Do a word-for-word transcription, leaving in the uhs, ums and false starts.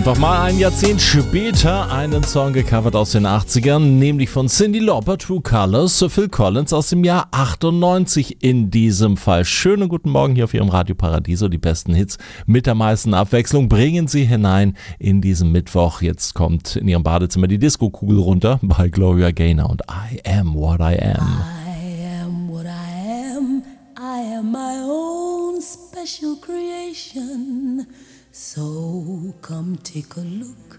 Einfach mal ein Jahrzehnt später einen Song gecovert aus den achtzigern, nämlich von Cyndi Lauper, True Colors, Phil Collins aus dem Jahr achtundneunzig in diesem Fall. Schönen guten Morgen hier auf Ihrem Radio Paradiso. Die besten Hits mit der meisten Abwechslung bringen Sie hinein in diesen Mittwoch. Jetzt kommt in Ihrem Badezimmer die Disco-Kugel runter bei Gloria Gaynor und I Am What I Am. I am what I am. I am my own special creation. So come take a look